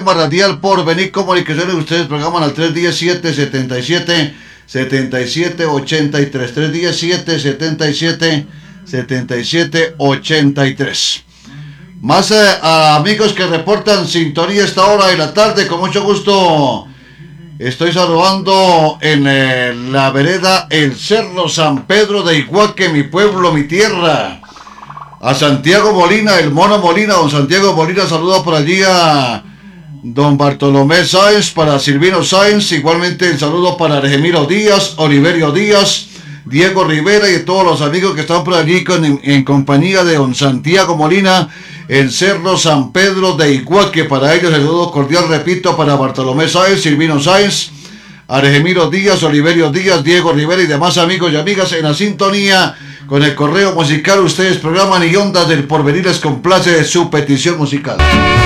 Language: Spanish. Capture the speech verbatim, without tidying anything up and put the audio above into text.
Programa Radial Porvenir Comunicaciones. Ustedes programan al tres diecisiete, setenta y siete, setenta y siete ochenta y tres. tres diecisiete, setenta y siete, setenta y siete ochenta y tres. Más eh, amigos que reportan sintonía a esta hora de la tarde, con mucho gusto. Estoy saludando en eh, la vereda El Cerro San Pedro de Iguaque, mi pueblo, mi tierra. A Santiago Molina, el Mono Molina, don Santiago Molina, saludo por allí a don Bartolomé Sáenz, para Silvino Sáenz, igualmente el saludo para Argemiro Díaz, Oliverio Díaz, Diego Rivera y todos los amigos que están por allí con, en, en compañía de don Santiago Molina, el Cerro San Pedro de Iguaque. Para ellos el saludo cordial, repito, para Bartolomé Sáenz, Silvino Sáenz, Argemiro Díaz, Oliverio Díaz, Diego Rivera y demás amigos y amigas en la sintonía con el correo musical. Ustedes programan y Ondas del Porvenir les complace su petición musical.